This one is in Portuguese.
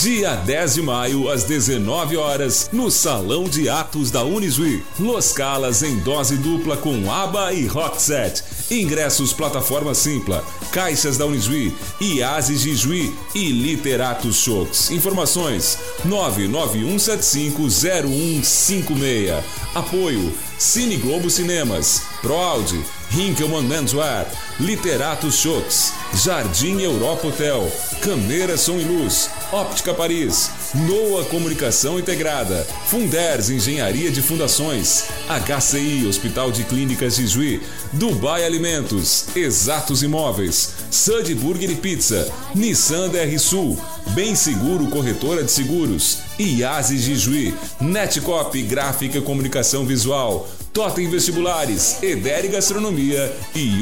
Dia 10 de maio, às 19 horas, no Salão de Atos da Unisui. Los Calas em dose dupla com ABBA e Roxette. Ingressos plataforma Simpla, caixas da Unisui, IASE Gijuí e Literatos Shows. Informações 991750156. Apoio Cine Globo Cinemas, ProAude, Hinkelmann Menswear, Literatos Shows, Jardim Europa Hotel, Câmera Som e Luz, Óptica Paris, Noa Comunicação Integrada, Funders Engenharia de Fundações, HCI Hospital de Clínicas de Juí, Dubai Alimentos, Exatos Imóveis, Sud Burger e Pizza, Nissan DR Sul, Bem Seguro Corretora de Seguros, IASE de Juí, Netcop Gráfica e Comunicação Visual, Totem Vestibulares, Edere Gastronomia e